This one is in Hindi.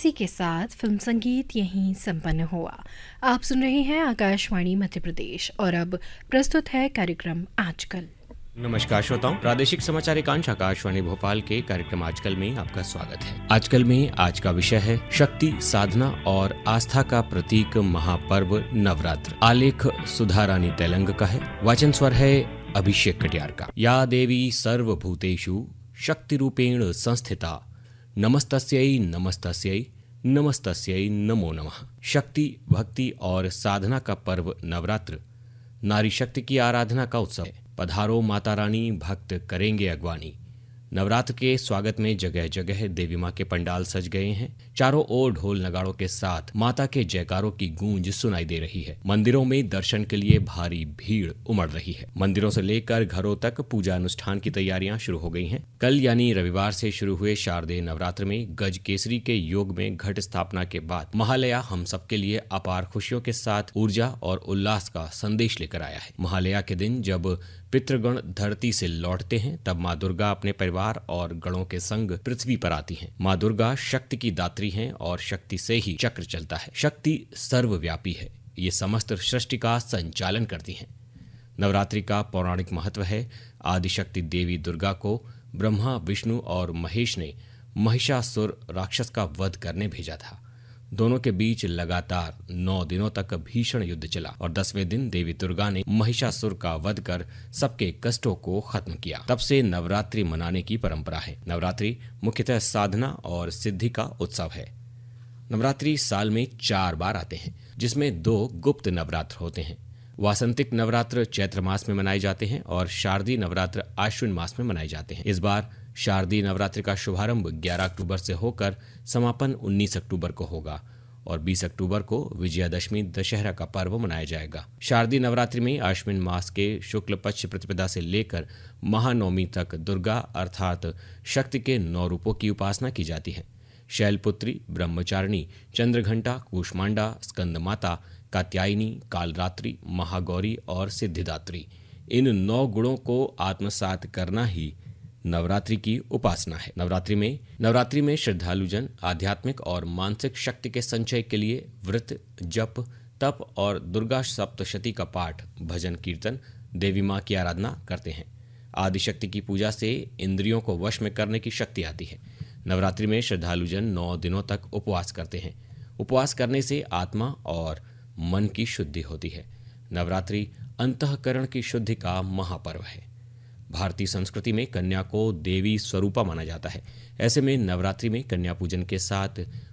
इसी के साथ फिल्म संगीत यहीं संपन्न हुआ। आप सुन रहे हैं आकाशवाणी मध्य प्रदेश और अब प्रस्तुत है कार्यक्रम आजकल। नमस्कार श्रोताओं, प्रादेशिक समाचार एकांश आकाशवाणी भोपाल के कार्यक्रम आजकल में आपका स्वागत है। आजकल में आज का विषय है शक्ति, साधना और आस्था का प्रतीक महापर्व नवरात्र। आलेख सुधा रानी तेलंग का है, वाचन स्वर है अभिषेक कटियार का। या देवी सर्वभूतेषु शक्ति रूपेण संस्थिता, नमस्तस्यै नमस्तस्यै नमस्तस्यै नमो नमः। शक्ति, भक्ति और साधना का पर्व नवरात्र नारी शक्ति की आराधना का उत्सव है। पधारो माता रानी, भक्त करेंगे अगवानी। नवरात्र के स्वागत में जगह जगह देवी माँ के पंडाल सज गए हैं। चारों ओर ढोल नगाड़ों के साथ माता के जयकारों की गूंज सुनाई दे रही है। मंदिरों में दर्शन के लिए भारी भीड़ उमड़ रही है। मंदिरों से लेकर घरों तक पूजा अनुष्ठान की तैयारियां शुरू हो गई हैं। कल यानी रविवार से शुरू हुए शारदीय नवरात्र में गज केसरी के योग में घट स्थापना के बाद महालया हम सबके लिए अपार खुशियों के साथ ऊर्जा और उल्लास का संदेश लेकर आया है। महालया के दिन जब पितृगण धरती से लौटते हैं, तब माँ दुर्गा अपने परिवार और गणों के संग पृथ्वी पर आती हैं। माँ दुर्गा शक्ति की दात्री हैं और शक्ति से ही चक्र चलता है। शक्ति सर्वव्यापी है, ये समस्त सृष्टि का संचालन करती हैं। नवरात्रि का पौराणिक महत्व है। आदिशक्ति देवी दुर्गा को ब्रह्मा, विष्णु और महेश ने महिषासुर राक्षस का वध करने भेजा था। दोनों के बीच लगातार 9 दिनों तक भीषण युद्ध चला और 10वें दिन देवी दुर्गा ने महिषासुर का वध कर सबके कष्टों को खत्म किया। तब से नवरात्रि मनाने की परंपरा है। नवरात्रि मुख्यतः साधना और सिद्धि का उत्सव है। नवरात्रि साल में 4 बार आते हैं, जिसमें 2 गुप्त नवरात्र होते हैं। वासंतिक नवरात्र चैत्र मास में मनाए जाते हैं और शारदीय नवरात्र आश्विन मास में मनाए जाते हैं। इस बार शारदीय नवरात्रि का शुभारंभ 11 अक्टूबर से होकर समापन 19 अक्टूबर को होगा और 20 अक्टूबर को विजयादशमी दशहरा का पर्व मनाया जाएगा। शारदीय नवरात्रि में आश्विन मास के शुक्ल पक्ष प्रतिपदा से लेकर महानवमी तक दुर्गा अर्थात शक्ति के 9 रूपों की उपासना की जाती है। शैलपुत्री, ब्रह्मचारिणी, चंद्रघंटा, कूष्मांडा, स्कंदमाता, कात्यायनी, कालरात्रि, महागौरी और सिद्धिदात्री, इन 9 गुणों को आत्मसात करना ही नवरात्रि की उपासना है। नवरात्रि में श्रद्धालुजन आध्यात्मिक और मानसिक शक्ति के संचय के लिए व्रत, जप, तप और दुर्गा सप्तशती का पाठ, भजन, कीर्तन, देवी माँ की आराधना करते हैं। आदिशक्ति की पूजा से इंद्रियों को वश में करने की शक्ति आती है। नवरात्रि में श्रद्धालुजन 9 दिनों तक उपवास करते हैं। उपवास करने से आत्मा और मन की शुद्धि होती है। नवरात्रि अंतःकरण की शुद्धि का महापर्व है। भारतीय संस्कृति में कन्या को देवी स्वरूपा माना जाता है। ऐसे में नवरात्रि में कन्या पूजन के साथ